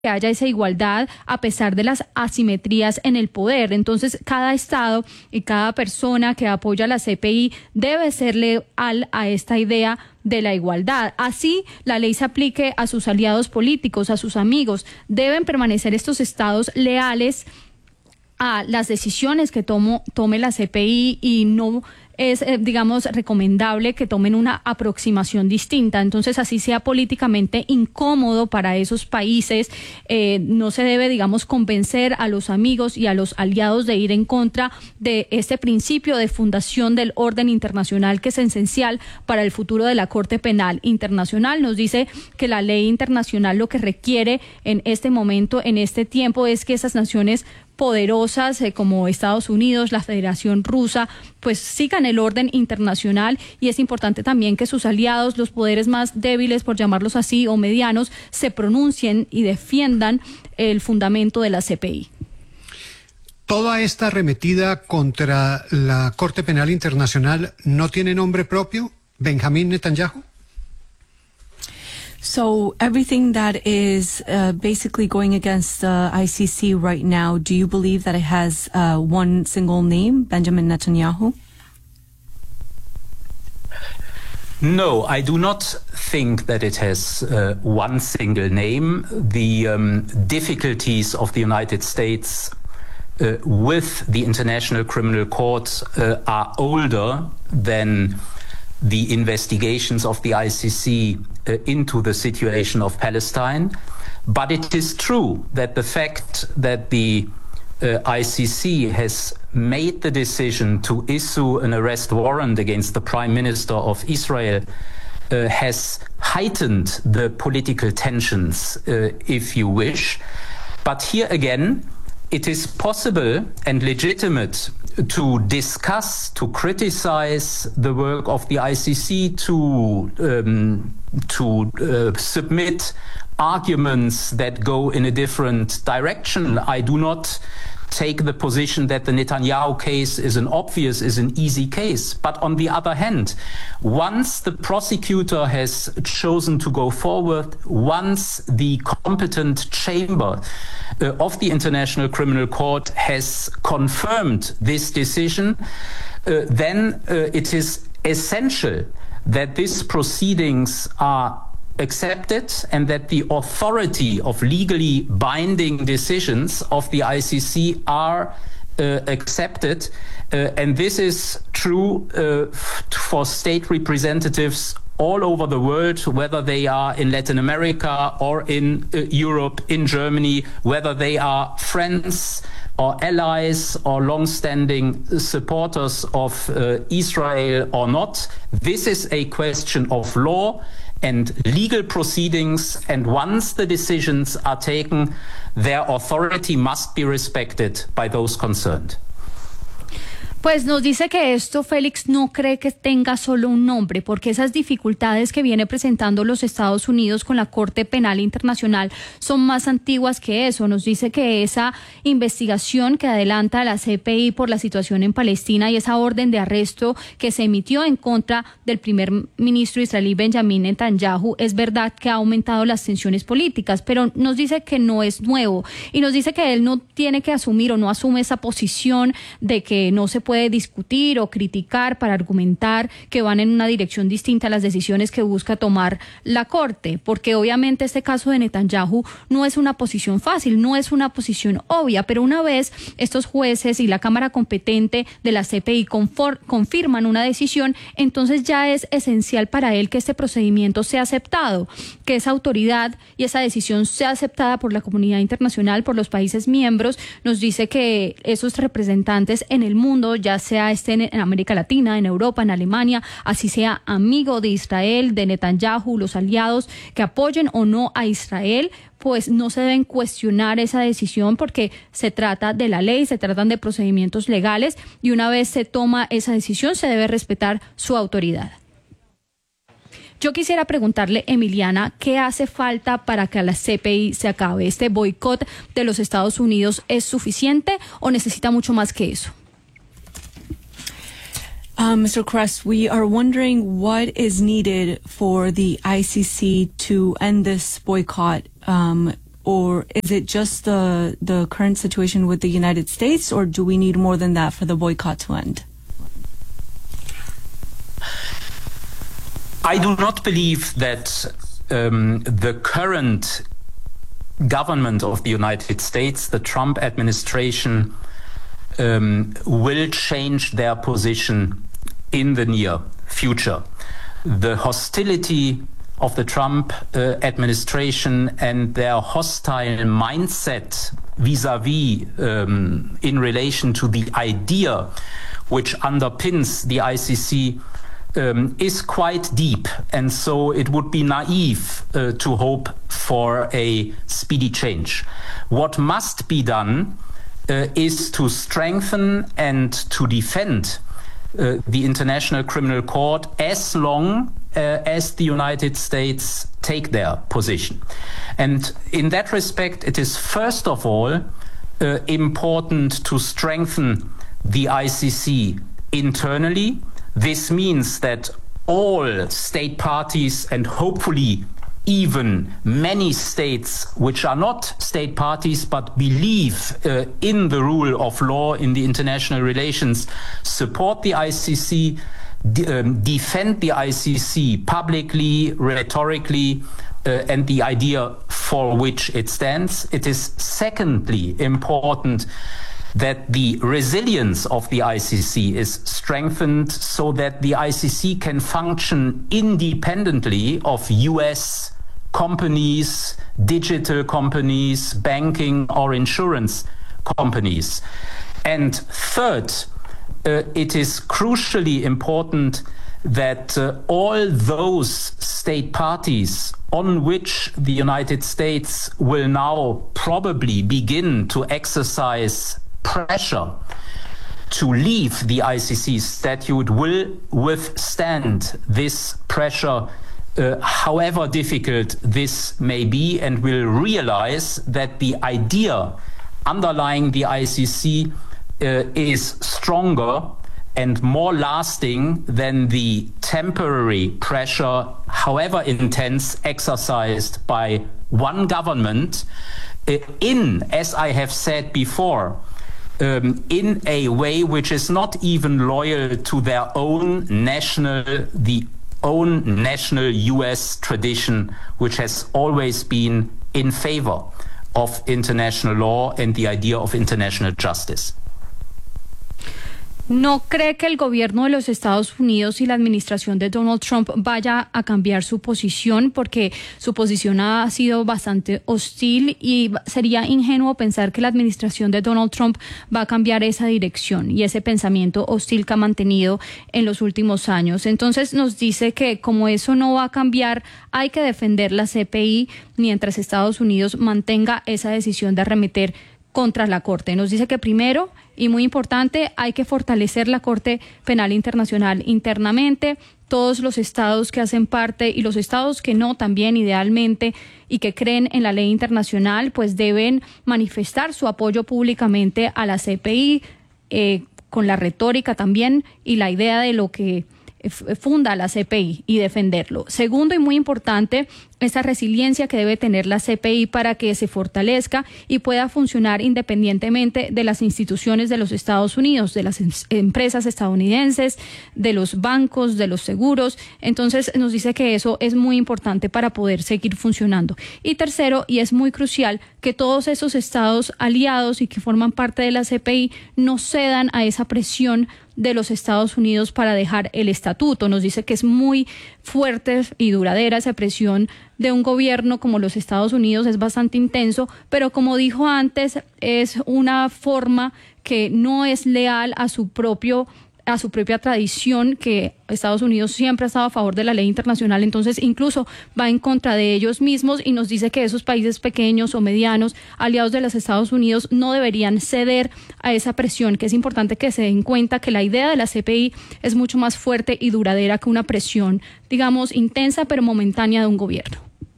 que haya esa igualdad a pesar de las asimetrías en el poder. Entonces, cada Estado y cada persona que apoya la CPI debe ser leal a esta idea de la igualdad. Así, la ley se aplique a sus aliados políticos, a sus amigos. Deben permanecer estos estados leales a las decisiones que tome la CPI y no es, digamos, recomendable que tomen una aproximación distinta. Entonces, así sea políticamente incómodo para esos países, no se debe, digamos, convencer a los amigos y a los aliados de ir en contra de este principio de fundación del orden internacional que es esencial para el futuro de la Corte Penal Internacional. Nos dice que la ley internacional lo que requiere en este momento, en este tiempo, es que esas naciones poderosas como Estados Unidos, la Federación Rusa, pues sigan el orden internacional, y es importante también que sus aliados, los poderes más débiles, por llamarlos así, o medianos, se pronuncien y defiendan el fundamento de la CPI. ¿Toda esta arremetida contra la Corte Penal Internacional no tiene nombre propio? ¿Benjamín Netanyahu? So everything that is basically going against the ICC right now, do you believe that it has one single name, Benjamin Netanyahu? No, I do not think that it has one single name. The difficulties of the United States with the International Criminal Court are older than the investigations of the ICC into the situation of Palestine. But it is true that the fact that the ICC has made the decision to issue an arrest warrant against the Prime Minister of Israel has heightened the political tensions, if you wish. But here again, it is possible and legitimate to discuss, to criticize the work of the ICC, to submit arguments that go in a different direction. I do not take the position that the Netanyahu case is an easy case. But on the other hand, once the prosecutor has chosen to go forward, once the competent chamber of the International Criminal Court has confirmed this decision, then it is essential that these proceedings are accepted and that the authority of legally binding decisions of the ICC are accepted. And this is true for state representatives all over the world, whether they are in Latin America or in Europe, in Germany, whether they are friends or allies or long-standing supporters of Israel or not. This is a question of law and legal proceedings, and once the decisions are taken, their authority must be respected by those concerned. Pues nos dice que esto, Félix, no cree que tenga solo un nombre, porque esas dificultades que viene presentando los Estados Unidos con la Corte Penal Internacional son más antiguas que eso. Nos dice que esa investigación que adelanta la CPI por la situación en Palestina y esa orden de arresto que se emitió en contra del primer ministro israelí Benjamín Netanyahu, es verdad que ha aumentado las tensiones políticas, pero nos dice que no es nuevo, y nos dice que él no tiene que asumir o no asume esa posición de que no se puede discutir o criticar para argumentar que van en una dirección distinta a las decisiones que busca tomar la Corte, porque obviamente este caso de Netanyahu no es una posición fácil, no es una posición obvia, pero una vez estos jueces y la Cámara competente de la CPI confirman una decisión, entonces ya es esencial para él que este procedimiento sea aceptado, que esa autoridad y esa decisión sea aceptada por la comunidad internacional, por los países miembros. Nos dice que esos representantes en el mundo, ya sea estén en América Latina, en Europa, en Alemania, así sea amigo de Israel, de Netanyahu, los aliados que apoyen o no a Israel, pues no se deben cuestionar esa decisión, porque se trata de la ley, se tratan de procedimientos legales, y una vez se toma esa decisión se debe respetar su autoridad. Yo quisiera preguntarle, Emiliana, ¿qué hace falta para que la CPI se acabe? ¿Este boicot de los Estados Unidos es suficiente o necesita mucho más que eso? Mr. Kress, we are wondering what is needed for the ICC to end this boycott or is it just the current situation with the United States, or do we need more than that for the boycott to end? I do not believe that the current government of the United States, the Trump administration, will change their position in the near future. The hostility of the Trump administration and their hostile mindset vis-à-vis in relation to the idea which underpins the ICC is quite deep, and so it would be naive to hope for a speedy change. What must be done is to strengthen and to defend the International Criminal Court as long as the United States take their position. And in that respect, it is first of all important to strengthen the ICC internally. This means that all state parties, and hopefully even many states which are not state parties but believe in the rule of law in the international relations, support the ICC, defend the ICC publicly, rhetorically, and the idea for which it stands. It is secondly important that the resilience of the ICC is strengthened so that the ICC can function independently of US companies, digital companies, banking or insurance companies. And third, it is crucially important that all those state parties on which the United States will now probably begin to exercise pressure to leave the ICC statute will withstand this pressure, however difficult this may be, and will realize that the idea underlying the ICC is stronger and more lasting than the temporary pressure, however intense, exercised by one government in, as I have said before, in a way which is not even loyal to their own national US tradition, which has always been in favor of international law and the idea of international justice. ¿No cree que el gobierno de los Estados Unidos y la administración de Donald Trump vaya a cambiar su posición? Porque su posición ha sido bastante hostil y sería ingenuo pensar que la administración de Donald Trump va a cambiar esa dirección y ese pensamiento hostil que ha mantenido en los últimos años. Entonces nos dice que como eso no va a cambiar, hay que defender la CPI mientras Estados Unidos mantenga esa decisión de arremeter contra la Corte. Nos dice que primero, y muy importante, hay que fortalecer la Corte Penal Internacional internamente. Todos los estados que hacen parte y los estados que no también idealmente y que creen en la ley internacional, pues deben manifestar su apoyo públicamente a la CPI con la retórica también y la idea de lo que funda la CPI y defenderlo. Segundo y muy importante, esa resiliencia que debe tener la CPI para que se fortalezca y pueda funcionar independientemente de las instituciones de los Estados Unidos, de las empresas estadounidenses, de los bancos, de los seguros. Entonces nos dice que eso es muy importante para poder seguir funcionando. Y tercero, y es muy crucial, que todos esos estados aliados y que forman parte de la CPI no cedan a esa presión de los Estados Unidos para dejar el estatuto. Nos dice que es muy fuerte y duradera esa presión de un gobierno como los Estados Unidos, es bastante intenso, pero como dijo antes, es una forma que no es leal a su propia tradición, que Estados Unidos siempre ha estado a favor de la ley internacional, entonces incluso va en contra de ellos mismos y nos dice que esos países pequeños o medianos, aliados de los Estados Unidos, no deberían ceder a esa presión, que es importante que se den cuenta que la idea de la CPI es mucho más fuerte y duradera que una presión, digamos, intensa pero momentánea de un gobierno.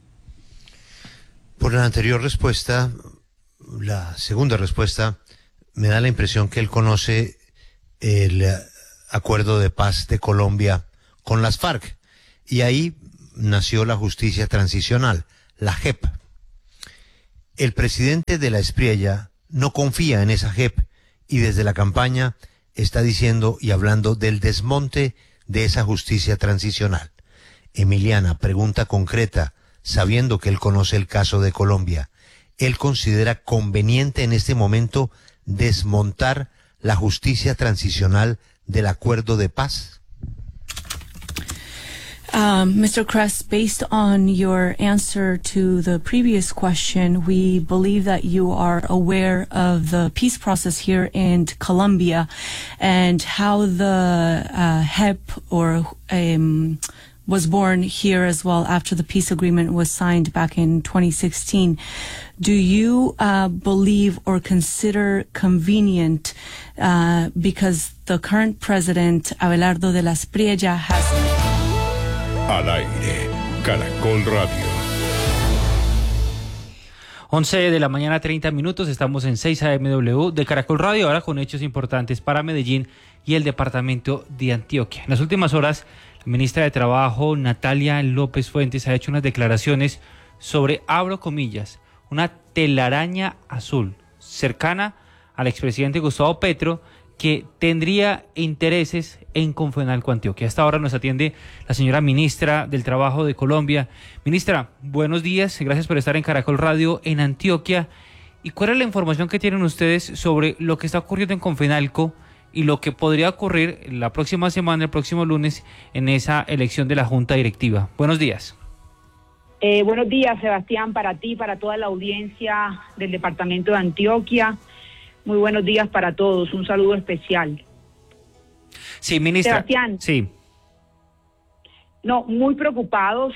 Por la anterior respuesta, la segunda respuesta, me da la impresión que él conoce el acuerdo de paz de Colombia con las FARC, y ahí nació la justicia transicional, la JEP. El presidente de la Espriella no confía en esa JEP y desde la campaña está diciendo y hablando del desmonte de esa justicia transicional. Emiliana, pregunta concreta, sabiendo que él conoce el caso de Colombia, ¿él considera conveniente en este momento desmontar la justicia transicional del acuerdo de paz? Mr. Kress, based on your answer to the previous question, we believe that you are aware of the peace process here in Colombia and how the HEP was born here as well after the peace agreement was signed back in 2016. Do you believe or consider convenient, because the current president, Abelardo de la Espriella, has... Al aire, Caracol Radio. 11 de la mañana, 30 minutos, estamos en 6 AMW de Caracol Radio, ahora con hechos importantes para Medellín y el departamento de Antioquia. En las últimas horas, la ministra de Trabajo, Natalia López Fuentes, ha hecho unas declaraciones sobre, abro comillas, una telaraña azul cercana al expresidente Gustavo Petro, que tendría intereses en Confenalco Antioquia. Hasta ahora nos atiende la señora ministra del Trabajo de Colombia. Ministra, buenos días, gracias por estar en Caracol Radio en Antioquia. ¿Y cuál es la información que tienen ustedes sobre lo que está ocurriendo en Confenalco y lo que podría ocurrir la próxima semana, el próximo lunes, en esa elección de la Junta Directiva? Buenos días. Buenos días, Sebastián, para ti, para toda la audiencia del departamento de Antioquia. Muy buenos días para todos, un saludo especial. Sí, ministra. Sebastián. Sí. No, muy preocupados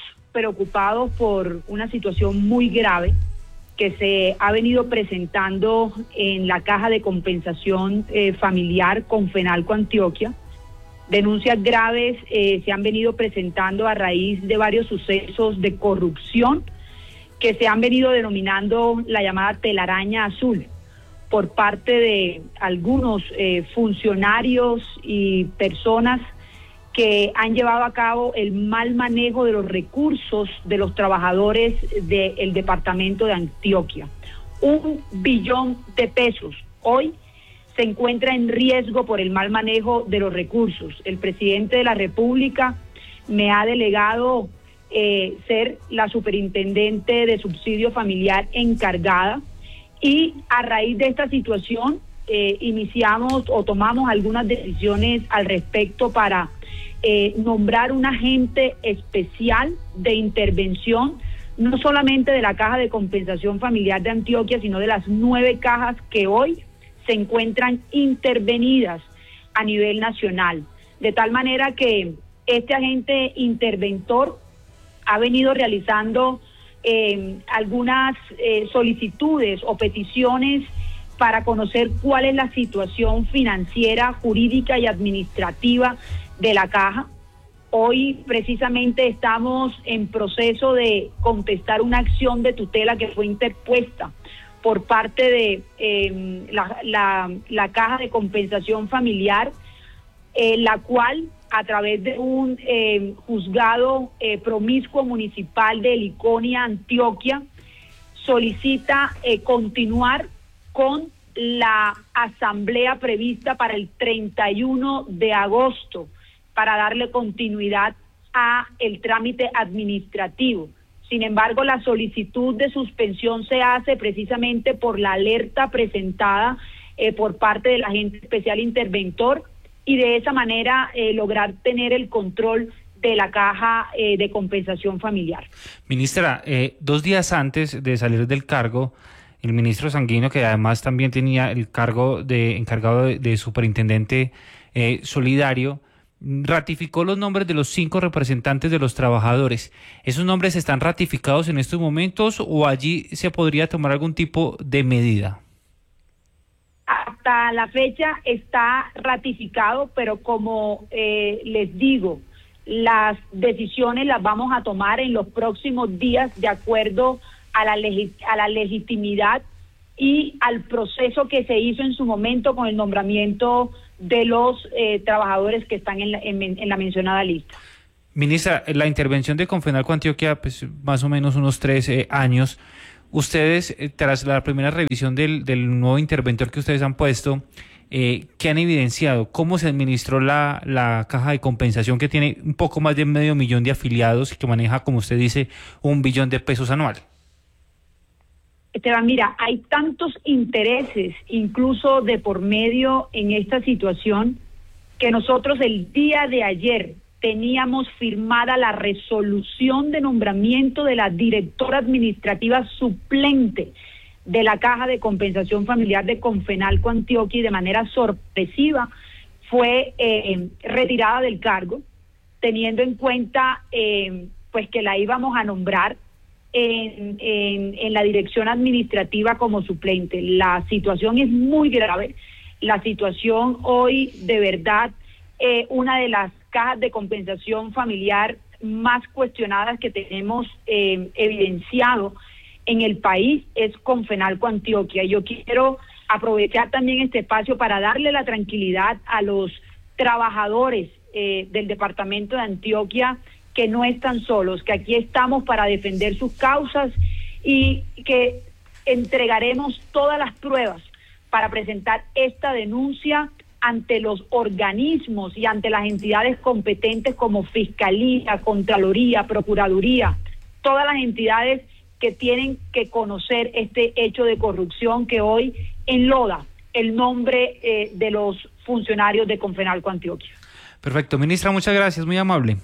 por una situación muy grave que se ha venido presentando en la Caja de Compensación Familiar Confenalco Antioquia. Denuncias graves se han venido presentando a raíz de varios sucesos de corrupción que se han venido denominando la llamada telaraña azul, por parte de algunos funcionarios y personas que han llevado a cabo el mal manejo de los recursos de los trabajadores del departamento de Antioquia. 1 billón de pesos hoy se encuentra en riesgo por el mal manejo de los recursos. El presidente de la República me ha delegado ser la superintendente de subsidio familiar encargada. Y a raíz de esta situación iniciamos o tomamos algunas decisiones al respecto para nombrar un agente especial de intervención, no solamente de la Caja de Compensación Familiar de Antioquia, sino de las 9 cajas que hoy se encuentran intervenidas a nivel nacional. De tal manera que este agente interventor ha venido realizando algunas solicitudes o peticiones para conocer cuál es la situación financiera, jurídica y administrativa de la caja. Hoy precisamente estamos en proceso de contestar una acción de tutela que fue interpuesta por parte de la Caja de Compensación Familiar, la cual, a través de un juzgado promiscuo municipal de Liconia, Antioquia, solicita continuar con la asamblea prevista para el 31 de agosto para darle continuidad a el trámite administrativo. Sin embargo, la solicitud de suspensión se hace precisamente por la alerta presentada por parte del agente especial interventor, y de esa manera lograr tener el control de la Caja de Compensación Familiar. Ministra, 2 días antes de salir del cargo, el ministro Sanguino, que además también tenía el cargo de encargado de superintendente solidario, ratificó los nombres de los 5 representantes de los trabajadores. ¿Esos nombres están ratificados en estos momentos o allí se podría tomar algún tipo de medida? Hasta la fecha está ratificado, pero como les digo, las decisiones las vamos a tomar en los próximos días de acuerdo a la legitimidad y al proceso que se hizo en su momento con el nombramiento de los trabajadores que están en la mencionada lista. Ministra, la intervención de Confenalco Antioquia, pues más o menos unos 13 años, Ustedes, tras la primera revisión del nuevo interventor que ustedes han puesto, ¿qué han evidenciado? ¿Cómo se administró la caja de compensación que tiene un poco más de 500,000 de afiliados y que maneja, como usted dice, 1 billón de pesos anual? Esteban, mira, hay tantos intereses, incluso de por medio en esta situación, que nosotros el día de ayer teníamos firmada la resolución de nombramiento de la directora administrativa suplente de la Caja de Compensación Familiar de Confenalco Antioquia, y de manera sorpresiva fue retirada del cargo, teniendo en cuenta pues que la íbamos a nombrar en la dirección administrativa como suplente. La situación es muy grave. La situación hoy, de verdad, una de las cajas de compensación familiar más cuestionadas que tenemos evidenciado en el país es Confenalco Antioquia. Yo quiero aprovechar también este espacio para darle la tranquilidad a los trabajadores del departamento de Antioquia, que no están solos, que aquí estamos para defender sus causas y que entregaremos todas las pruebas para presentar esta denuncia ante los organismos y ante las entidades competentes como Fiscalía, Contraloría, Procuraduría, todas las entidades que tienen que conocer este hecho de corrupción que hoy enloda el nombre de los funcionarios de Confenalco Antioquia. Perfecto, ministra, muchas gracias, muy amable.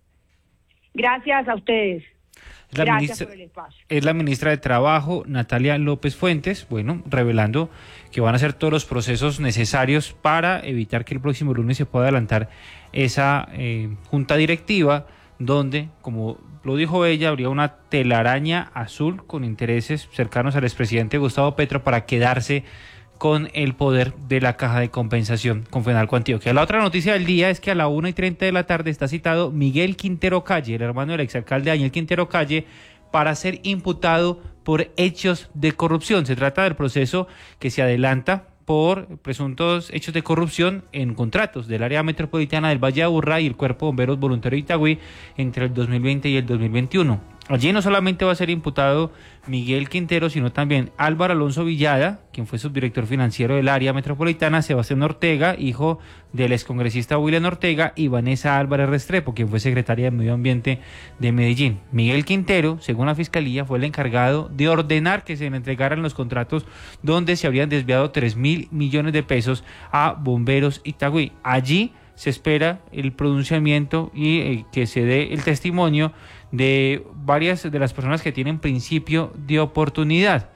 Gracias a ustedes. Gracias por el espacio. Es la ministra de Trabajo, Natalia López Fuentes, bueno, revelando que van a hacer todos los procesos necesarios para evitar que el próximo lunes se pueda adelantar esa junta directiva, donde, como lo dijo ella, habría una telaraña azul con intereses cercanos al expresidente Gustavo Petro para quedarse con el poder de la Caja de Compensación Confenalco Antioquia. La otra noticia del día es que a la 1:30 de la tarde está citado Miguel Quintero Calle, el hermano del exalcalde Daniel Quintero Calle, para ser imputado por hechos de corrupción. Se trata del proceso que se adelanta por presuntos hechos de corrupción en contratos del área metropolitana del Valle de Aburrá y el Cuerpo de Bomberos Voluntario de Itagüí entre el 2020 y el 2021. Allí no solamente va a ser imputado Miguel Quintero, sino también Álvaro Alonso Villada, quien fue subdirector financiero del área metropolitana, Sebastián Ortega, hijo del excongresista William Ortega, y Vanessa Álvarez Restrepo, quien fue secretaria de Medio Ambiente de Medellín. Miguel Quintero, según la Fiscalía, fue el encargado de ordenar que se le entregaran los contratos donde se habrían desviado 3.000 millones de pesos a Bomberos Itagüí. Allí se espera el pronunciamiento y que se dé el testimonio de varias de las personas que tienen principio de oportunidad.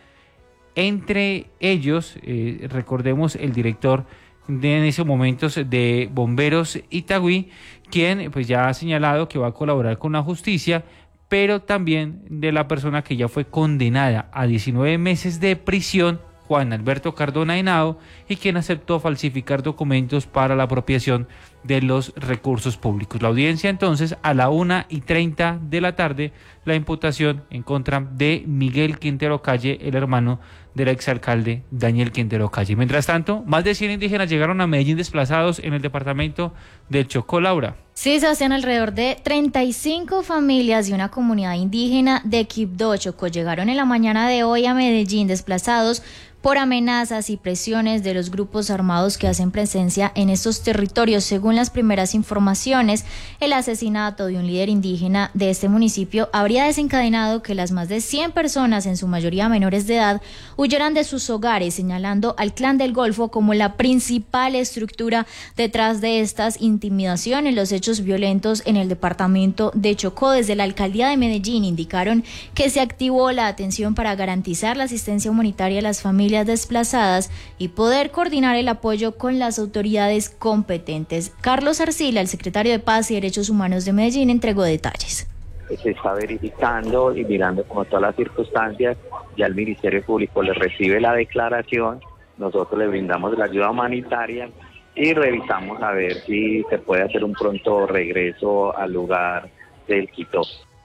Entre ellos, recordemos, el director en esos momentos de Bomberos Itagüí, quien pues ya ha señalado que va a colaborar con la justicia, pero también de la persona que ya fue condenada a 19 meses de prisión, Juan Alberto Cardona Henao, y quien aceptó falsificar documentos para la apropiación de los recursos públicos. La audiencia entonces a la 1:30 de la tarde, la imputación en contra de Miguel Quintero Calle, el hermano del exalcalde Daniel Quintero Calle. Mientras tanto, más de 100 indígenas llegaron a Medellín desplazados en el departamento del Chocó, Laura. Sí, Sebastián, alrededor de 35 familias de una comunidad indígena de Quibdó, Chocó, llegaron en la mañana de hoy a Medellín desplazados por amenazas y presiones de los grupos armados que hacen presencia en estos territorios. Según las primeras informaciones, el asesinato de un líder indígena de este municipio habría desencadenado que las más de 100 personas, en su mayoría menores de edad, huyeran de sus hogares, señalando al Clan del Golfo como la principal estructura detrás de estas intimidaciones. Los hechos violentos en el departamento de Chocó, desde la alcaldía de Medellín, indicaron que se activó la atención para garantizar la asistencia humanitaria a las familias desplazadas y poder coordinar el apoyo con las autoridades competentes. Carlos Arcila, el secretario de Paz y Derechos Humanos de Medellín, entregó detalles. Se está verificando y mirando como todas las circunstancias, ya el Ministerio Público le recibe la declaración, nosotros le brindamos la ayuda humanitaria y revisamos a ver si se puede hacer un pronto regreso al lugar del Quito.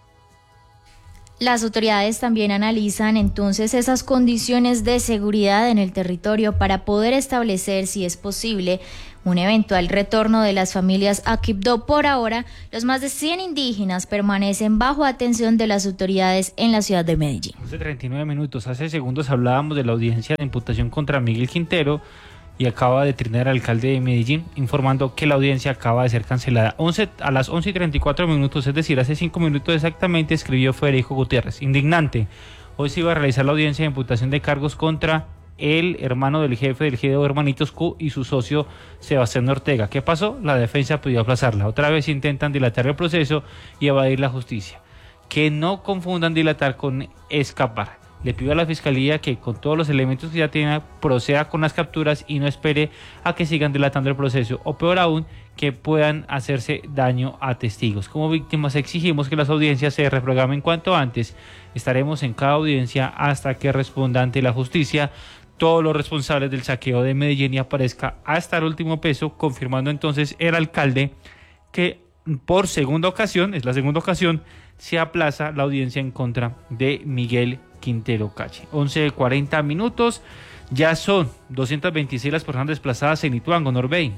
Las autoridades también analizan entonces esas condiciones de seguridad en el territorio para poder establecer, si es posible, un eventual retorno de las familias a Quibdó. Por ahora, los más de 100 indígenas permanecen bajo atención de las autoridades en la ciudad de Medellín. Hace 39 minutos, hace segundos hablábamos de la audiencia de imputación contra Miguel Quintero y acaba de trinar el alcalde de Medellín informando que la audiencia acaba de ser cancelada. A las 11:34 minutos, es decir, hace 5 minutos exactamente, escribió Federico Gutiérrez. Indignante. Hoy se iba a realizar la audiencia de imputación de cargos contra el hermano del jefe del GDO Hermanitos Q y su socio Sebastián Ortega. ¿Qué pasó? La defensa pidió aplazarla. Otra vez intentan dilatar el proceso y evadir la justicia. Que no confundan dilatar con escapar. Le pido a la Fiscalía que con todos los elementos que ya tiene proceda con las capturas y no espere a que sigan dilatando el proceso o peor aún, que puedan hacerse daño a testigos. Como víctimas exigimos que las audiencias se reprogramen cuanto antes. Estaremos en cada audiencia hasta que responda ante la justicia todos los responsables del saqueo de Medellín y aparezca hasta el último peso, confirmando entonces el alcalde que por segunda ocasión, es la segunda ocasión, se aplaza la audiencia en contra de Miguel Quintero Calle. 11:40 minutos, ya son 226 las personas desplazadas en Ituango, Norbey.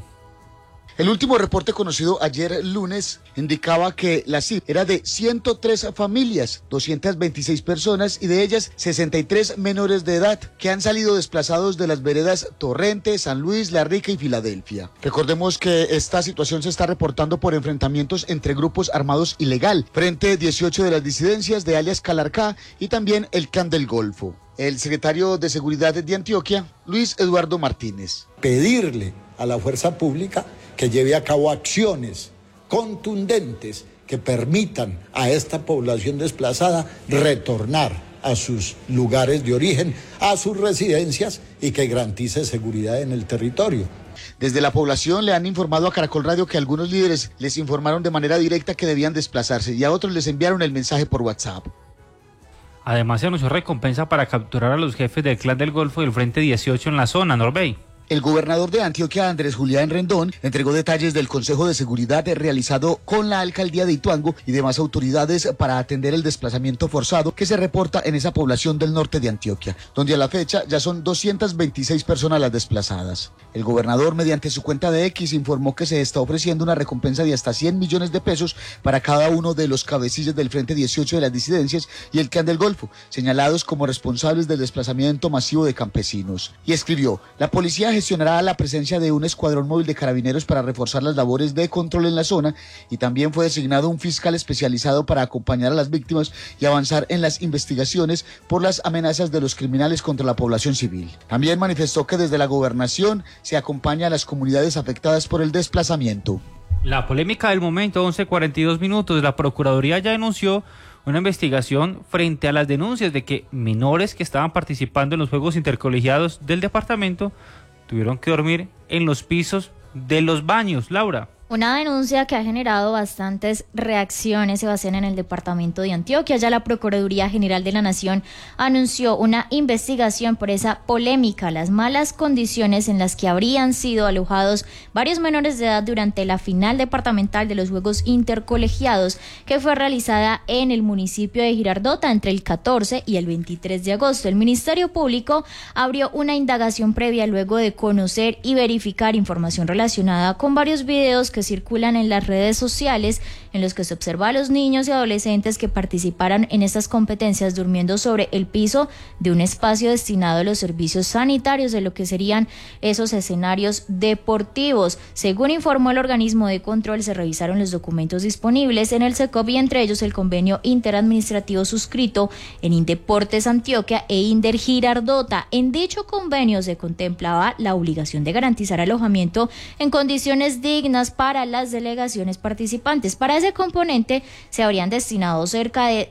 El último reporte conocido ayer lunes indicaba que la cifra era de 103 familias, 226 personas y de ellas 63 menores de edad que han salido desplazados de las veredas Torrente, San Luis, La Rica y Filadelfia. Recordemos que esta situación se está reportando por enfrentamientos entre grupos armados ilegal frente a 18 de las disidencias de alias Calarcá y también el Clan del Golfo. El secretario de Seguridad de Antioquia, Luis Eduardo Martínez. Pedirle a la fuerza pública que lleve a cabo acciones contundentes que permitan a esta población desplazada retornar a sus lugares de origen, a sus residencias y que garantice seguridad en el territorio. Desde la población le han informado a Caracol Radio que algunos líderes les informaron de manera directa que debían desplazarse y a otros les enviaron el mensaje por WhatsApp. Además se anunció recompensa para capturar a los jefes del Clan del Golfo y el Frente 18 en la zona, Norbey. El gobernador de Antioquia, Andrés Julián Rendón, entregó detalles del Consejo de Seguridad realizado con la alcaldía de Ituango y demás autoridades para atender el desplazamiento forzado que se reporta en esa población del norte de Antioquia, donde a la fecha ya son 226 personas las desplazadas. El gobernador, mediante su cuenta de X, informó que se está ofreciendo una recompensa de hasta 100 millones de pesos para cada uno de los cabecillas del Frente 18 de las disidencias y el Clan del Golfo, señalados como responsables del desplazamiento masivo de campesinos. Y escribió: la policía gestionará la presencia de un escuadrón móvil de carabineros para reforzar las labores de control en la zona y también fue designado un fiscal especializado para acompañar a las víctimas y avanzar en las investigaciones por las amenazas de los criminales contra la población civil. También manifestó que desde la gobernación se acompaña a las comunidades afectadas por el desplazamiento. La polémica del momento, 11:42 minutos, la Procuraduría ya denunció una investigación frente a las denuncias de que menores que estaban participando en los juegos intercolegiados del departamento tuvieron que dormir en los pisos de los baños. Laura. Una denuncia que ha generado bastantes reacciones, Sebastián, en el departamento de Antioquia. Ya la Procuraduría General de la Nación anunció una investigación por esa polémica, las malas condiciones en las que habrían sido alojados varios menores de edad durante la final departamental de los Juegos Intercolegiados que fue realizada en el municipio de Girardota entre el 14 y el 23 de agosto. El Ministerio Público abrió una indagación previa luego de conocer y verificar información relacionada con varios videos que circulan en las redes sociales en los que se observa a los niños y adolescentes que participaran en estas competencias durmiendo sobre el piso de un espacio destinado a los servicios sanitarios de lo que serían esos escenarios deportivos. Según informó el organismo de control, se revisaron los documentos disponibles en el SECOP y entre ellos el convenio interadministrativo suscrito en Indeportes Antioquia e Inder Girardota. En dicho convenio se contemplaba la obligación de garantizar alojamiento en condiciones dignas para las delegaciones participantes. Para ese componente se habrían destinado cerca de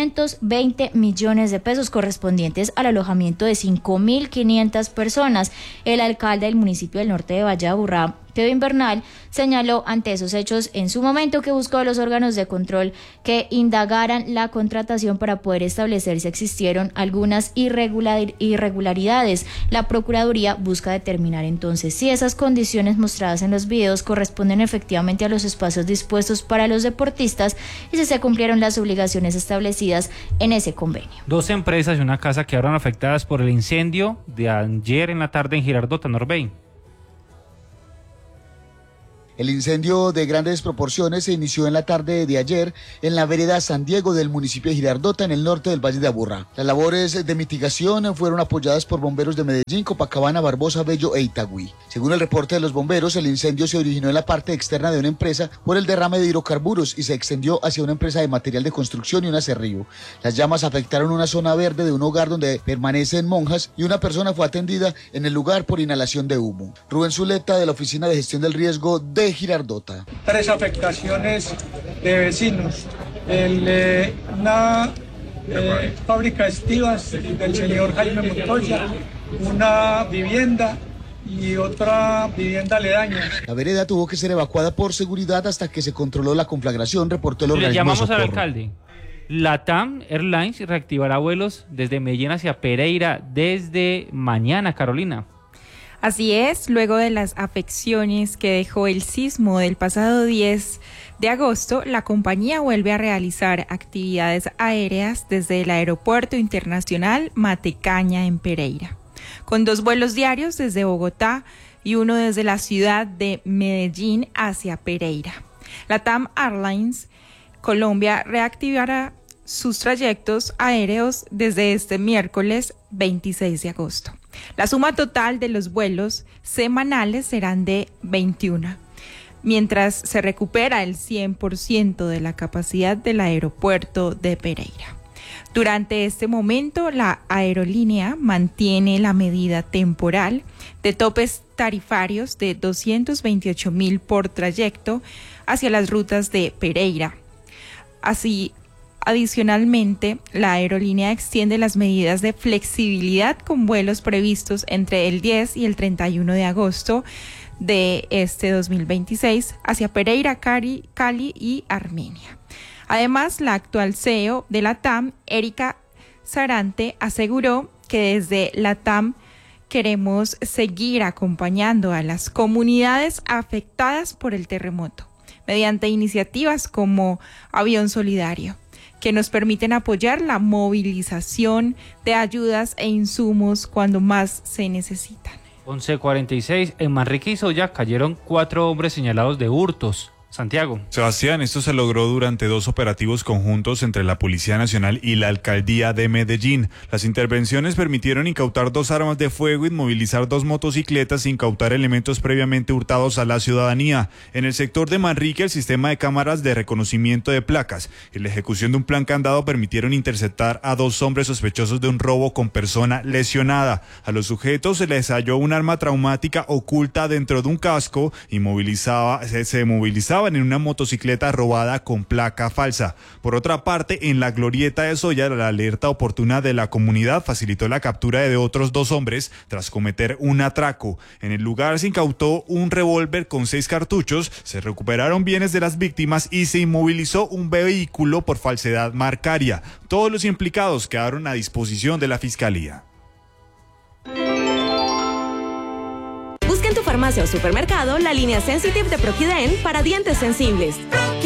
220 millones de pesos correspondientes al alojamiento de 5.500 personas. El alcalde del municipio del norte de Valle de Aburrá, Kevin Bernal, señaló ante esos hechos en su momento que buscó a los órganos de control que indagaran la contratación para poder establecer si existieron algunas irregularidades. La Procuraduría busca determinar entonces si esas condiciones mostradas en los videos corresponden efectivamente a los espacios dispuestos para los deportistas y si se cumplieron las obligaciones establecidas en ese convenio. 2 empresas y una casa quedaron afectadas por el incendio de ayer en la tarde en Girardota, Norbey. El incendio de grandes proporciones se inició en la tarde de ayer en la vereda San Diego del municipio de Girardota, en el norte del Valle de Aburrá. Las labores de mitigación fueron apoyadas por bomberos de Medellín, Copacabana, Barbosa, Bello e Itagüí. Según el reporte de los bomberos, el incendio se originó en la parte externa de una empresa por el derrame de hidrocarburos y se extendió hacia una empresa de material de construcción y un aserrío. Las llamas afectaron una zona verde de un hogar donde permanecen monjas y una persona fue atendida en el lugar por inhalación de humo. Rubén Zuleta, de la Oficina de Gestión del Riesgo de Girardota. 3 afectaciones de vecinos. Una fábrica de estivas del señor Jaime Montoya, una vivienda y otra vivienda aledaña. La vereda tuvo que ser evacuada por seguridad hasta que se controló la conflagración, reportó el organismo. Le llamamos de socorro. al alcalde. LATAM Airlines reactivará vuelos desde Medellín hacia Pereira desde mañana, Carolina. Así es, luego de las afecciones que dejó el sismo del pasado 10 de agosto, la compañía vuelve a realizar actividades aéreas desde el Aeropuerto Internacional Matecaña en Pereira, con 2 vuelos diarios desde Bogotá y uno desde la ciudad de Medellín hacia Pereira. LATAM Airlines Colombia reactivará sus trayectos aéreos desde este miércoles 26 de agosto. La suma total de los vuelos semanales serán de 21, mientras se recupera el 100% de la capacidad del aeropuerto de Pereira. Durante este momento, la aerolínea mantiene la medida temporal de topes tarifarios de 228.000 por trayecto hacia las rutas de Pereira. Así, adicionalmente, la aerolínea extiende las medidas de flexibilidad con vuelos previstos entre el 10 y el 31 de agosto de este 2026 hacia Pereira, Cali y Armenia. Además, la actual CEO de LATAM, Erika Sarante, aseguró que desde LATAM queremos seguir acompañando a las comunidades afectadas por el terremoto mediante iniciativas como Avión Solidario, que nos permiten apoyar la movilización de ayudas e insumos cuando más se necesitan. 11:46, en Manrique y Soya cayeron 4 hombres señalados de hurtos. Santiago. Sebastián, esto se logró durante 2 operativos conjuntos entre la Policía Nacional y la Alcaldía de Medellín. Las intervenciones permitieron incautar 2 armas de fuego, inmovilizar 2 motocicletas e incautar elementos previamente hurtados a la ciudadanía. En el sector de Manrique, el sistema de cámaras de reconocimiento de placas y la ejecución de un plan candado permitieron interceptar a 2 hombres sospechosos de un robo con persona lesionada. A los sujetos se les halló un arma traumática oculta dentro de un casco y se movilizaban en una motocicleta robada con placa falsa. Por otra parte, en la glorieta de Soya, la alerta oportuna de la comunidad facilitó la captura de otros 2 hombres tras cometer un atraco. En el lugar se incautó un revólver con 6 cartuchos, se recuperaron bienes de las víctimas y se inmovilizó un vehículo por falsedad marcaria. Todos los implicados quedaron a disposición de la Fiscalía. Busca en tu farmacia o supermercado la línea Sensitive de Proquiden para dientes sensibles.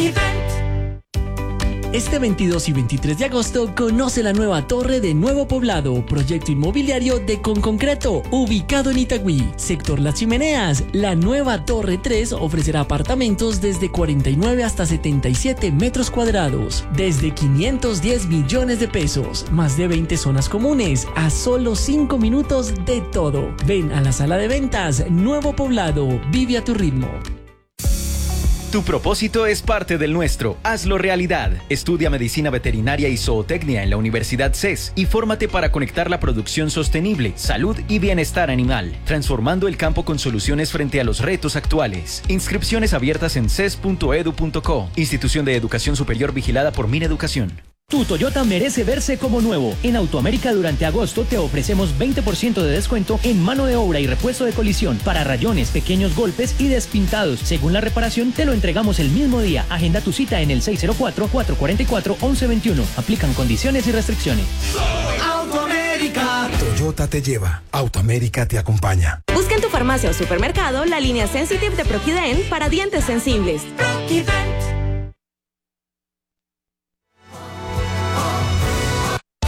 Este 22 y 23 de agosto conoce la nueva torre de Nuevo Poblado, proyecto inmobiliario de Conconcreto, ubicado en Itagüí, sector Las Chimeneas. La nueva Torre 3 ofrecerá apartamentos desde 49 hasta 77 metros cuadrados, desde 510 millones de pesos, más de 20 zonas comunes, a solo 5 minutos de todo. Ven a la sala de ventas Nuevo Poblado, vive a tu ritmo. Tu propósito es parte del nuestro. Hazlo realidad. Estudia Medicina Veterinaria y Zootecnia en la Universidad CES y fórmate para conectar la producción sostenible, salud y bienestar animal, transformando el campo con soluciones frente a los retos actuales. Inscripciones abiertas en ces.edu.co. Institución de Educación Superior vigilada por Mineducación. Tu Toyota merece verse como nuevo. En Autoamérica durante agosto te ofrecemos 20% de descuento en mano de obra y repuesto de colisión para rayones, pequeños golpes y despintados. Según la reparación, te lo entregamos el mismo día. Agenda tu cita en el 604-444-1121. Aplican condiciones y restricciones. Autoamérica. Toyota te lleva. Autoamérica te acompaña. Busca en tu farmacia o supermercado la línea Sensitive de Proquiden para dientes sensibles. Proquiden.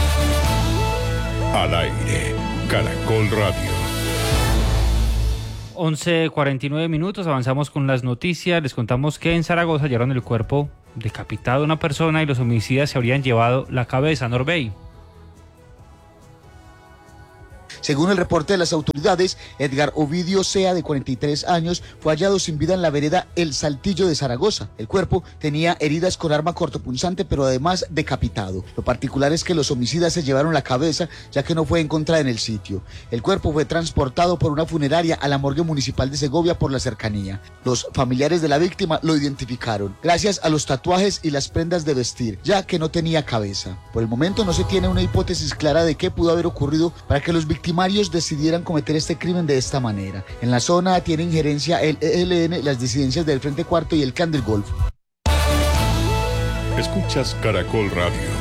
Al aire, Caracol Radio. 11:49 minutos, avanzamos con las noticias. Les contamos que en Zaragoza hallaron el cuerpo decapitado de una persona y los homicidas se habrían llevado la cabeza. Norbey. Según el reporte de las autoridades, Edgar Ovidio Sea, de 43 años, fue hallado sin vida en la vereda El Saltillo de Zaragoza. El cuerpo tenía heridas con arma cortopunzante, pero además decapitado. Lo particular es que los homicidas se llevaron la cabeza, ya que no fue encontrada en el sitio. El cuerpo fue transportado por una funeraria a la morgue municipal de Segovia por la cercanía. Los familiares de la víctima lo identificaron, gracias a los tatuajes y las prendas de vestir, ya que no tenía cabeza. Por el momento no se tiene una hipótesis clara de qué pudo haber ocurrido para que los victimarios decidieran cometer este crimen de esta manera. En la zona tiene injerencia el ELN, las disidencias del Frente Cuarto y el Clan del Golfo. Escuchas Caracol Radio.